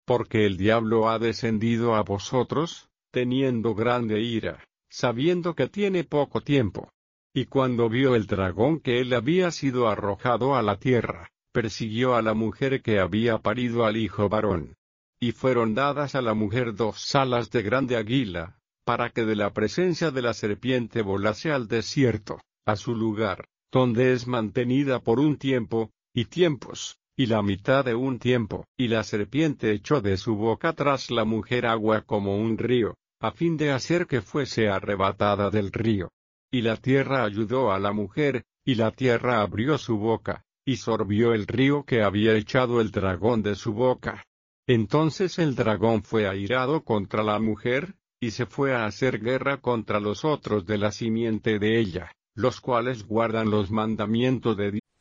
porque el diablo ha descendido a vosotros, teniendo grande ira, sabiendo que tiene poco tiempo. Y cuando vio el dragón que él había sido arrojado a la tierra, persiguió a la mujer que había parido al hijo varón. Y fueron dadas a la mujer 2 alas de grande águila, para que de la presencia de la serpiente volase al desierto, a su lugar, donde es mantenida por un tiempo, y tiempos, y la mitad de un tiempo. Y la serpiente echó de su boca tras la mujer agua como un río, a fin de hacer que fuese arrebatada del río. Y la tierra ayudó a la mujer, y la tierra abrió su boca, y sorbió el río que había echado el dragón de su boca. Entonces el dragón fue airado contra la mujer, y se fue a hacer guerra contra los otros de la simiente de ella, los cuales guardan los mandamientos de Dios.